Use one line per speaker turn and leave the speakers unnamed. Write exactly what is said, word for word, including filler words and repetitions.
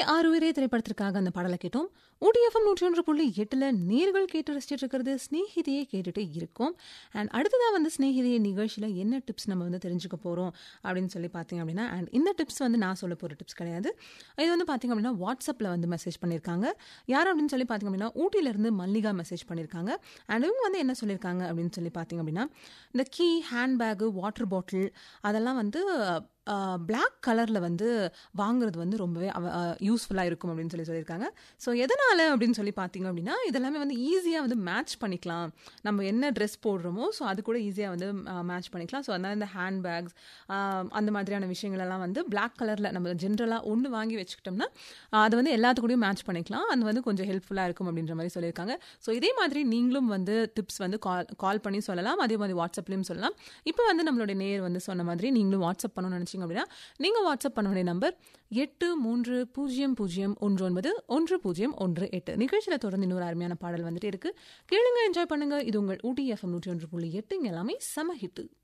ஆறுயிரே திரைப்படத்திற்காக அந்த பாடலை கேட்டோம். ஊட்டி எஃப்எம் நூற்றி ஒன்று புள்ளி எட்டுல நேர்கள் கேட்டு ரசிச்சிட்டு இருக்கிறது ஸ்நேகிதியை கேட்டுட்டு இருக்கோம். அண்ட் அடுத்ததாக வந்து ஸ்நேகிதியை நிகழ்ச்சியில் என்ன டிப்ஸ் நம்ம வந்து தெரிஞ்சுக்க போகிறோம் அப்படின்னு சொல்லி பார்த்தீங்க அப்படின்னா, அண்ட் இந்த டிப்ஸ் வந்து நான் சொல்ல போகிற டிப்ஸ் கிடையாது. இது வந்து பார்த்தீங்க அப்படின்னா வாட்ஸ்அப்பில் வந்து மெசேஜ் பண்ணியிருக்காங்க. யார் அப்படின்னு சொல்லி பார்த்தீங்க அப்படின்னா ஊட்டியிலேருந்து மல்லிகா மெசேஜ் பண்ணியிருக்காங்க. அண்ட் இவங்க வந்து என்ன சொல்லியிருக்காங்க அப்படின்னு சொல்லி பார்த்தீங்க அப்படின்னா, இந்த கீ, ஹேண்ட்பேக்கு, வாட்டர் பாட்டில் அதெல்லாம் வந்து பிளாக் கலரில் வந்து வாங்குறது வந்து ரொம்பவே யூஸ்ஃபுல்லாக இருக்கும் அப்படின்னு சொல்லி சொல்லியிருக்காங்க. ஸோ எதனால் அப்படின்னு சொல்லி பார்த்தீங்க அப்படின்னா, இதெல்லாமே வந்து ஈஸியாக வந்து மேட்ச் பண்ணிக்கலாம். நம்ம என்ன ட்ரெஸ் போடுறோமோ ஸோ அது கூட ஈஸியாக வந்து மேட்ச் பண்ணிக்கலாம். ஸோ அதனால் இந்த ஹேண்ட்பேக்ஸ் அந்த மாதிரியான விஷயங்களெல்லாம் வந்து பிளாக் கலரில் நம்ம ஜென்ரலாக ஒன்று வாங்கி வச்சுக்கிட்டோம்னா அதை வந்து எல்லாத்துக்கூடயும் மேட்ச் பண்ணிக்கலாம். அது வந்து கொஞ்சம் ஹெல்ப்ஃபுல்லாக இருக்கும் அப்படின்ற மாதிரி சொல்லியிருக்காங்க. ஸோ இதே மாதிரி நீங்களும் வந்து டிப்ஸ் வந்து கால் கால் பண்ணி சொல்லலாம். அதே மாதிரி வாட்ஸ்அப்லேயும் சொல்லலாம். இப்போ வந்து நம்மளுடைய நேயர் வந்து சொன்ன மாதிரி நீங்களும் வாட்ஸ்அப் பண்ணணும்னு நினச்சி அப்படின்னா நீங்க வாட்ஸ்அப் பண்ண வேண்டிய நம்பர் எட்டு மூன்று பூஜ்ஜியம் பூஜ்ஜியம் ஒன்று ஒன்பது ஒன்று பூஜ்ஜியம் ஒன்று எட்டு. நிகழ்ச்சியில தொடர்ந்து இன்னொரு அருமையான பாடல் வந்துட்டு இருக்கு. கேளுங்க, என்ஜாய் பண்ணுங்க. இது உங்கள் ஊட்டி எஃப்எம் நூற்றி ஒன்று புள்ளி எட்டு. இங்க எல்லாமே செம ஹிட்டு.